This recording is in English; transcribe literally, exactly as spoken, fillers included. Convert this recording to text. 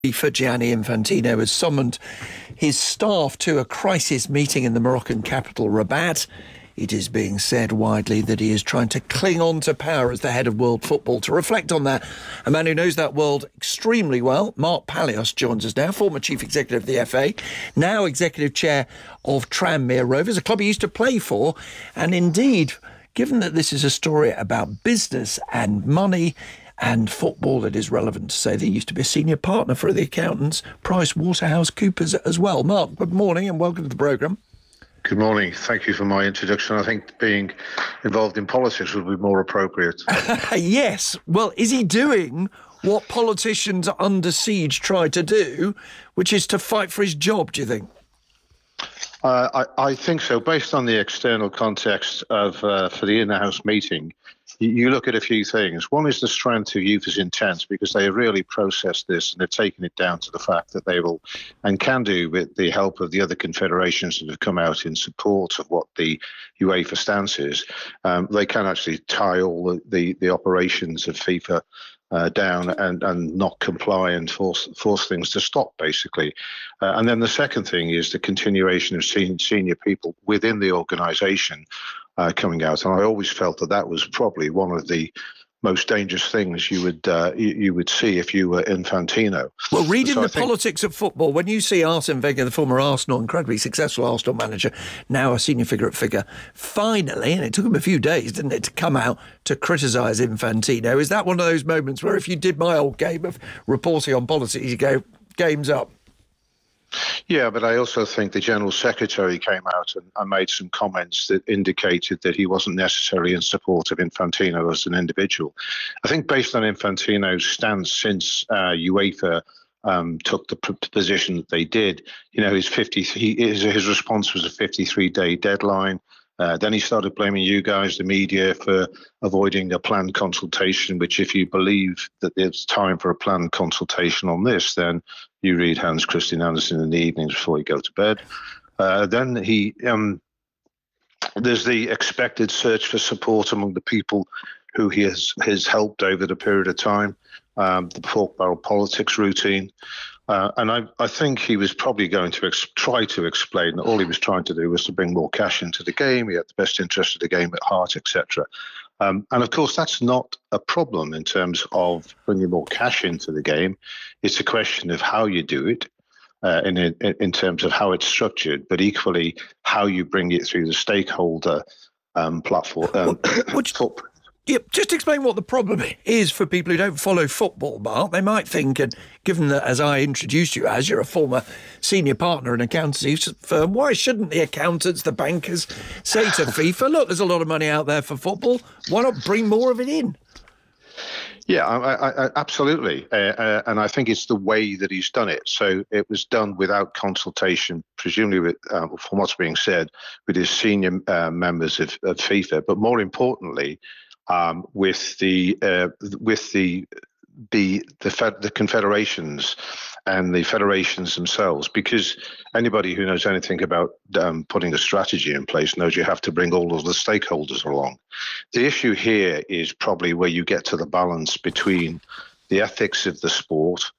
FIFA Gianni Infantino has summoned his staff to a crisis meeting in the Moroccan capital, Rabat. It is being said widely that he is trying to cling on to power as the head of world football. To reflect on that, a man who knows that world extremely well, Mark Palios, joins us now, former chief executive of the F A, now executive chair of Tranmere Rovers, a club he used to play for. And indeed, given that this is a story about business and money and football, it is relevant to say that he used to be a senior partner for the accountants, Price Waterhouse Coopers as well. Mark, good morning and welcome to the programme. Good morning. Thank you for my introduction. I think being involved in politics would be more appropriate. Yes. Well, is he doing what politicians under siege try to do, which is to fight for his job, do you think? Uh, I, I think so. Based on the external context of uh, for the in-house meeting, you, you look at a few things. One is the strength of youth's intent, because they have really processed this and they've taken it down to the fact that they will and can do, with the help of the other confederations that have come out in support of what the UEFA stance is, um, they can actually tie all the, the, the operations of FIFA Uh, down and, and not comply and force force things to stop, basically. Uh, and then the second thing is the continuation of sen- senior people within the organisation uh, coming out. And I always felt that that was probably one of the most dangerous things you would uh, you, you would see if you were Infantino. Well, reading so the think- politics of football, when you see Arsene Wenger, the former Arsenal, incredibly successful Arsenal manager, now a senior figure at figure, finally, and it took him a few days, didn't it, to come out to criticise Infantino. Is that one of those moments where if you did my old game of reporting on politics, you go, game's up? Yeah, but I also think the General Secretary came out and, and made some comments that indicated that he wasn't necessarily in support of Infantino as an individual. I think based on Infantino's stance since uh, UEFA um, took the p- position that they did, you know, his fifty he, his, his response was a fifty-three day deadline. Uh, then he started blaming you guys, the media, for avoiding a planned consultation, which if you believe that it's time for a planned consultation on this, then you read Hans Christian Andersen in the evenings before you go to bed. Uh, then he um, there's the expected search for support among the people who he has, has helped over the period of time, um, the pork barrel politics routine. Uh, and I, I think he was probably going to ex- try to explain that all he was trying to do was to bring more cash into the game. He had the best interest of the game at heart, et cetera. Um, and of course, that's not a problem in terms of bringing more cash into the game. It's a question of how you do it, uh, in, in in terms of how it's structured, but equally how you bring it through the stakeholder um, platform. Um, Which, yeah, just explain what the problem is for people who don't follow football, Mark. They might think, and given that, as I introduced you as, you're a former senior partner in an accountancy firm, why shouldn't the accountants, the bankers, say to FIFA, look, there's a lot of money out there for football, why not bring more of it in? Yeah, I, I, absolutely. Uh, uh, and I think it's the way that he's done it. So it was done without consultation, presumably with, uh, from what's being said, with his senior uh, members of, of FIFA, but more importantly, um, with the uh, with the the the, fed, the confederations and the federations themselves, because anybody who knows anything about um, putting a strategy in place knows you have to bring all of the stakeholders along. The issue here is probably where you get to the balance between the ethics of the sport